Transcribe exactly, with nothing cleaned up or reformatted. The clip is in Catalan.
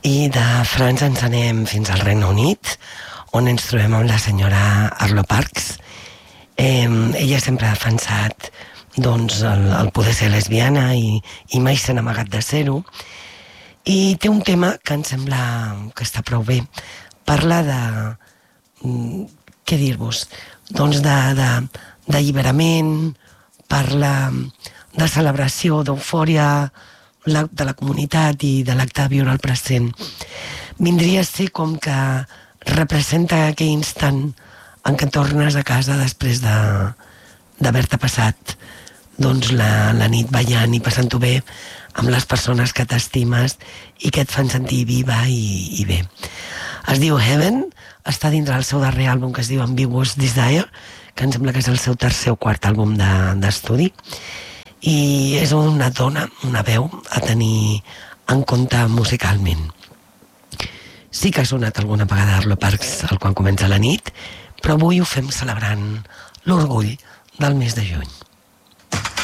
I de França ens anem fins al Regne Unit, on ens trobem amb la senyora Arlo Parks. Eh, ella sempre ha defensat doncs, el, el poder ser lesbiana i, i mai s'ha amagat de ser-ho. I té un tema que em sembla que està prou bé. Parla de... què dir-vos? Doncs de, de, d'alliberament, parla de celebració, d'eufòria de la comunitat i de l'acte de viure el present. Vindria a ser com que representa aquell instant en què tornes a casa després de, d'haver-te passat doncs la, la nit ballant i passant-ho bé amb les persones que t'estimes i que et fan sentir viva i, i bé. Es diu Heaven, està dintre del seu darrer àlbum que es diu Ambiguous Desire, que em sembla que és el seu tercer o quart àlbum de, d'estudi, i és una dona, una veu a tenir en compte musicalment. Sí que ha sonat alguna vegada Arlo Parks al quan comença la nit, però avui ho fem celebrant l'orgull del mes de juny.